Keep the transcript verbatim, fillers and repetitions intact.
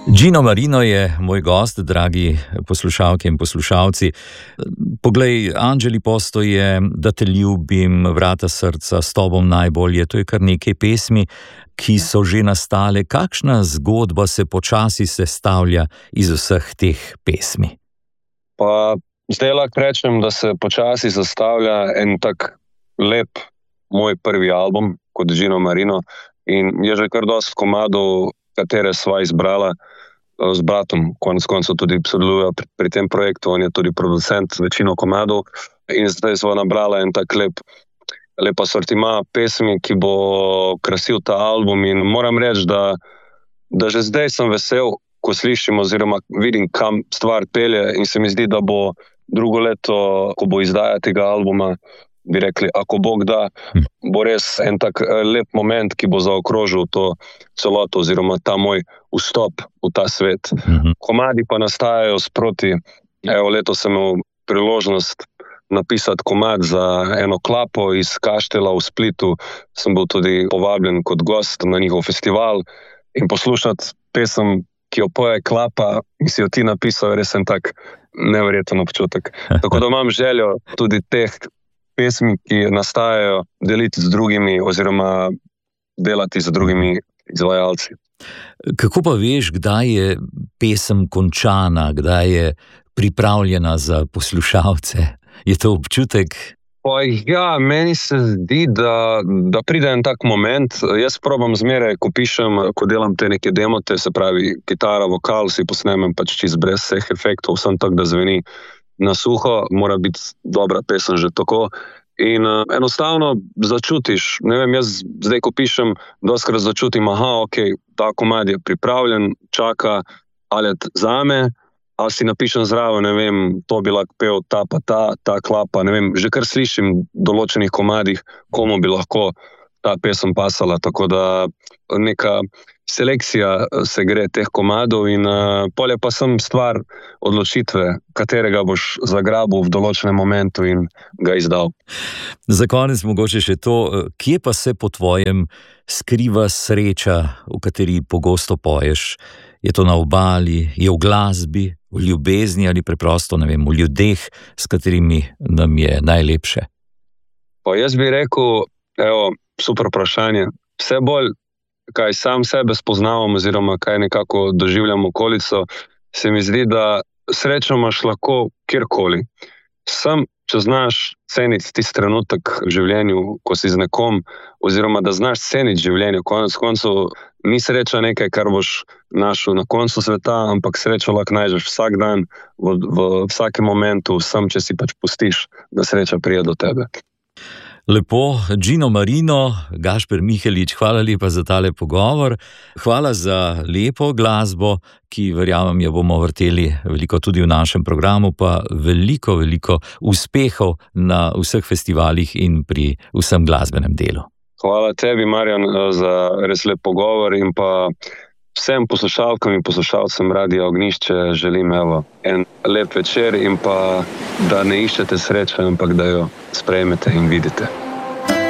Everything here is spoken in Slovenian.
Gino Marino je moj gost, dragi poslušalke in poslušalci. Poglej, Anđeli Postoje, Da te ljubim, Vrata srca, S tobom najbolje, to je kar nekaj pesmi, ki so že nastale. Kakšna zgodba se počasi sestavlja iz vseh teh pesmi? Pa zdaj lahko rečem, da se počasi sestavlja en tak lep moj prvi album kot Gino Marino in je že kar dosti komadov, katere sva izbrala z bratom, konec koncev tudi sodeluje pri, pri tem projektu, on je tudi producent večino komadov in zdaj sva nabrala en tak lep, lepa sortima pesmi, ki bo krasil ta album in moram reči, da, da že zdaj sem vesel, ko slišim oziroma vidim, kam stvar pelje in se mi zdi, da bo drugo leto, ko bo izdaja tega albuma, bi rekli, ako Bog da, bo res en tak lep moment, ki bo zaokrožil to celoto oziroma ta moj vstop v ta svet. Mm-hmm. Komadi pa nastajajo sproti. Evo, leto sem imel priložnost napisati komad za eno klapo iz Kaštela v Splitu. Sem bil tudi povabljen kot gost na njihov festival in poslušati pesem, ki jo poje klapa in si jo ti napisal, res en tak neverjeten občutek. Tako da imam željo tudi teh pesmi, ki nastajajo, deliti z drugimi oziroma delati z drugimi izvajalci. Kako pa veš, kdaj je pesem končana, kdaj je pripravljena za poslušalce? Je to občutek? Pa ja, meni se zdi, da, da pride en tak moment. Jaz probam zmeraj, ko pišem, ko delam te neke demote, se pravi kitara, vokal, si posnemem pač čist brez vseh efektov, vsem tak, da zveni na suho, mora biti dobra pesem že tako. In uh, enostavno začutiš, ne vem, jaz zdaj, ko pišem, dostakrat začutim, aha, ok, ta komad je pripravljen, čaka, ali zame, ali si napišem zraven, ne vem, to bi lahko pel ta pa ta, ta klapa, ne vem, že kar slišim določenih komadih, komu bi lahko ta pesem pasala, tako da neka selekcija se gre teh komadov in uh, polje pa sem stvar odločitve, katerega boš zagrabil v določenem momentu in ga izdal. Za konec mogoče še to, kje pa se po tvojem skriva sreča, v kateri pogosto poješ? Je to na obali, je v glasbi, v ljubezni ali preprosto, ne vem, v ljudeh, s katerimi nam je najlepše? Pa jaz bi rekel, evo, super vprašanje, vse bolj kaj sam sebe spoznavam oziroma kaj nekako doživljam okolico, se mi zdi, da srečo imaš lahko kjerkoli. Sam, če znaš ceniti tisti trenutek v življenju, ko si z nekom, oziroma da znaš ceniti življenje, konec koncev ni sreča nekaj, kar boš našel na koncu sveta, ampak srečo lahko najdeš vsak dan, v, v vsakem momentu, sam, če si pač pustiš, da sreča prije do tebe. Lepo, Gino Marino, Gašper Mihelič, hvala lepa za tale pogovor. Hvala za lepo glasbo, ki verjamem, jo bomo vrteli veliko tudi v našem programu, pa veliko, veliko uspehov na vseh festivalih in pri vsem glasbenem delu. Hvala tebi, Marjan, za res lep pogovor in pa vsem poslušalkam in poslušalcem Radia Ognjišče želim evo, en lep večer in pa da ne iščete sreče, ampak da jo sprejmete in vidite.